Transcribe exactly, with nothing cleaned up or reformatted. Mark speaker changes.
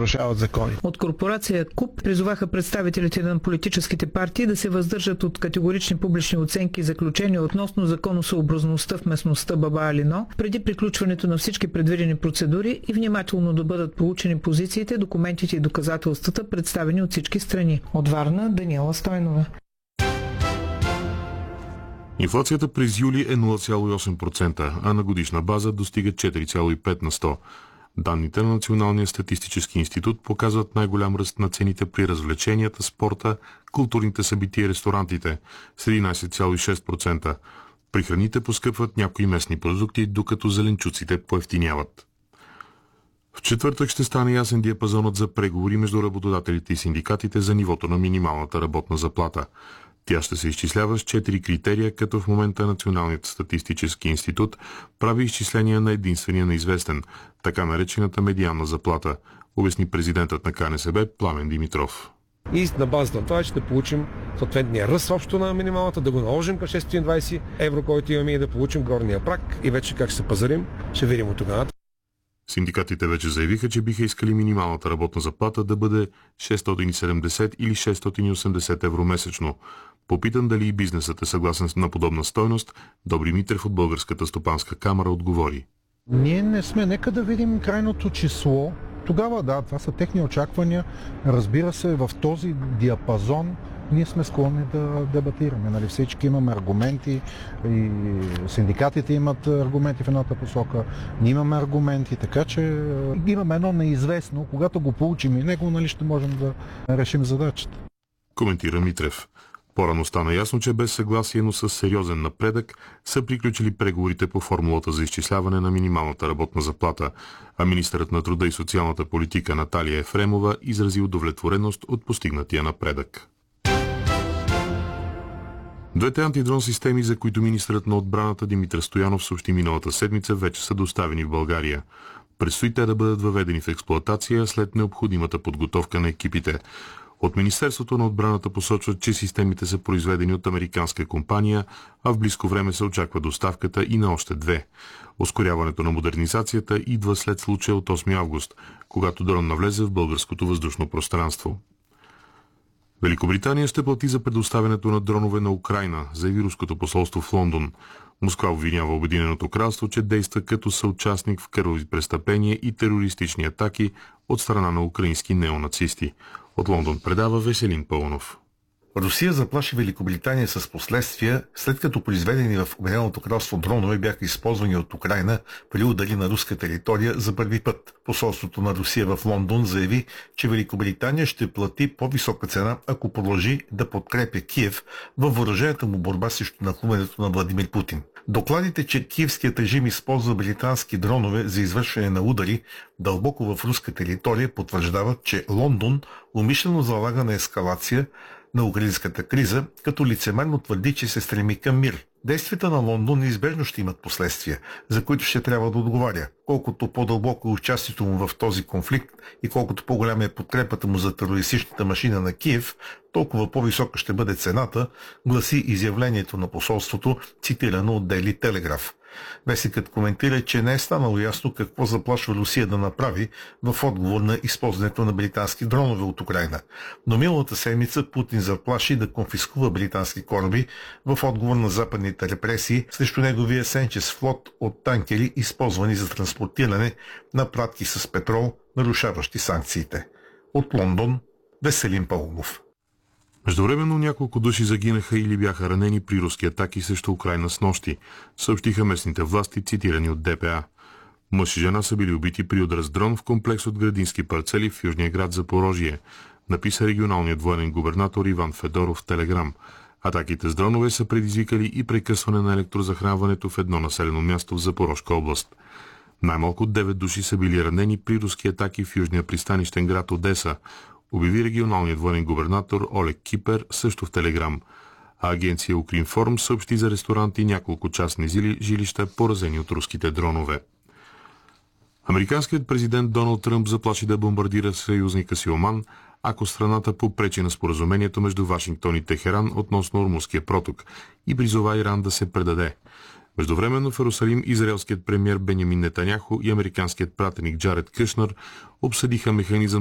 Speaker 1: нарушават закони.
Speaker 2: От корпорация КУП призоваха представителите на политическите партии да се въздържат от категорични публични оценки и заключения относно законосъобразността в местността Баба Алино преди приключването на всички предвидени процедури и внимателно да бъдат проучени позициите, документите и доказателствата, представени от всички страни. От Варна, Даниела Стойнова.
Speaker 3: Инфлацията през юли е нула цяло и осем процента, а на годишна база достига четири цяло и пет на сто. Данните на Националния статистически институт показват най-голям ръст на цените при развлеченията, спорта, културните събития и ресторантите с единайсет цяло и шест процента. При храните поскъпват някои местни продукти, докато зеленчуците поевтиняват. В четвъртък ще стане ясен диапазонът за преговори между работодателите и синдикатите за нивото на минималната работна заплата. Тя ще се изчислява с четири критерия, като в момента Националният статистически институт прави изчисления на единствения неизвестен, така наречената медианна заплата, обясни президентът на КНСБ Пламен Димитров.
Speaker 1: И на базата на това ще получим съответния ръст общо на минималната, да го наложим към шестстотин и двайсет евро, който имаме, и да получим горния праг, и вече как ще се пазарим, ще видим от тогава.
Speaker 3: Синдикатите вече заявиха, че биха искали минималната работна заплата да бъде шестстотин и седемдесет или шестстотин и осемдесет евро месечно. Попитан дали и бизнесът е съгласен на подобна стойност, Добри Митрев от Българската стопанска камара отговори.
Speaker 4: Ние не сме, нека да видим крайното число. Тогава да, това са техни очаквания. Разбира се, в този диапазон ние сме склонни да дебатираме. Нали, всички имаме аргументи, и синдикатите имат аргументи в едната посока, ние имаме аргументи, така че имаме едно неизвестно. Когато го получим и него, нали, ще можем да решим задачата.
Speaker 3: Коментира Митрев. По-рано стана ясно, че без съгласие, но с сериозен напредък са приключили преговорите по формулата за изчисляване на минималната работна заплата, а министърът на труда и социалната политика Наталия Ефремова изрази удовлетвореност от постигнатия напредък. Двете антидрон системи, за които министърът на отбраната Димитър Стоянов съобщи миналата седмица, вече са доставени в България. Предстои те да бъдат въведени в експлоатация след необходимата подготовка на екипите. От Министерството на отбраната посочват, че системите са произведени от американска компания, а в близко време се очаква доставката и на още две. Ускоряването на модернизацията идва след случая от осми август, когато дрон навлезе в българското въздушно пространство. Великобритания ще плати за предоставянето на дронове на Украйна, заяви руското посолство в Лондон. Москва обвинява Обединеното кралство, че действа като съучастник в кървави престъпления и терористични атаки от страна на украински неонацисти. От Лондон предава Веселин Пълнов.
Speaker 5: Русия заплаши Великобритания с последствия, след като произведени в Обединеното кралство дронове бяха използвани от Украйна при удари на руска територия за първи път. Посолството на Русия в Лондон заяви, че Великобритания ще плати по-висока цена, ако продължи да подкрепя Киев във въоръжената му борба срещу нахлуването на Владимир Путин. Докладите, че киевският режим използва британски дронове за извършване на удари дълбоко в руска територия, потвърждават, че Лондон умишлено залага на ескалация на украинската криза, като лицемерно твърди, че се стреми към мир. Действията на Лондон неизбежно ще имат последствия, за които ще трябва да отговаря. Колкото по-дълбоко е участието му в този конфликт и колкото по-голяма е подкрепата му за терористичната машина на Киев, толкова по-висока ще бъде цената, гласи изявлението на посолството, цитирано от Daily Telegraph. Вестникът коментира, че не е станало ясно какво заплашва Русия да направи в отговор на използването на британски дронове от Украйна. Но миналата седмица Путин заплаши да конфискува британски кораби в отговор на западните репресии срещу неговия сенчест флот от танкери, използвани за транспортиране на пратки с петрол, нарушаващи санкциите. От Лондон, Веселин Пълнов.
Speaker 3: Междувременно няколко души загинаха или бяха ранени при руски атаки срещу Украйна снощи, съобщиха местните власти, цитирани от ДПА. Мъж и жена са били убити при удар с дрон в комплекс от градински парцели в южния град Запорожие, написа регионалният военен губернатор Иван Федоров в Телеграм. Атаките с дронове са предизвикали и прекъсване на електрозахранването в едно населено място в Запорожка област. Най-малко девет души са били ранени при руски атаки в южния пристанищен град Одеса, обяви регионалният военен губернатор Олег Кипер също в Телеграм. А агенция Укринформ съобщи за ресторанти и няколко частни жилища, поразени от руските дронове. Американският президент Доналд Тръмп заплаши да бомбардира съюзника си Оман, ако страната попречи на споразумението между Вашингтон и Техеран относно Ормузския проток и призова Иран да се предаде. Междувременно в Йерусалим израелският премиер Бенямин Нетаняху и американският пратеник Джаред Кушнер обсъдиха механизъм